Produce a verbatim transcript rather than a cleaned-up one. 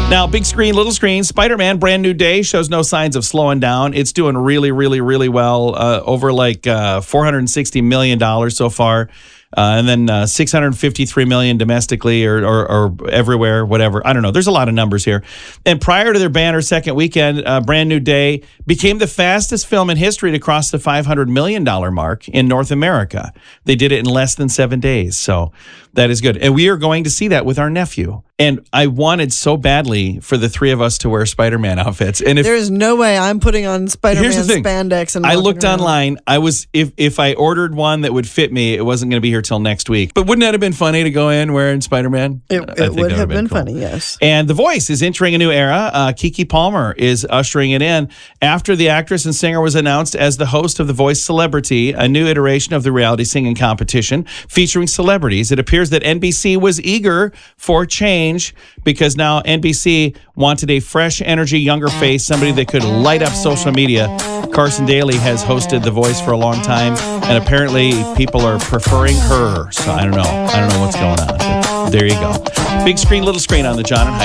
Now, big screen, little screen, Spider-Man, Brand New Day shows no signs of slowing down. It's doing really, really, really well, uh, over like uh, four hundred sixty million dollars so far. Uh, and then uh, six hundred fifty-three million dollars domestically or, or, or everywhere, whatever. I don't know. There's a lot of numbers here. And prior to their banner second weekend, uh, Brand New Day became the fastest film in history to cross the five hundred million dollars mark in North America. They did it in less than seven days. So that is good. And we are going to see that with our nephew. And I wanted so badly for the three of us to wear Spider-Man outfits. And if there is no way I'm putting on Spider-Man spandex. And I looked around. online. I was if if I ordered one that would fit me, it wasn't going to be here till next week. But wouldn't that have been funny to go in wearing Spider-Man? It, it would have been, been cool. funny, yes. And The Voice is entering a new era. Uh, Keke Palmer is ushering it in after the actress and singer was announced as the host of The Voice Celebrity, a new iteration of the reality singing competition featuring celebrities. It appears that N B C was eager for change because now N B C wanted a fresh energy, younger face, somebody that could light up social media. Carson Daly has hosted The Voice for a long time, and apparently people are preferring her. So I don't know. I don't know what's going on. But there you go. Big screen, little screen on the John and Heidi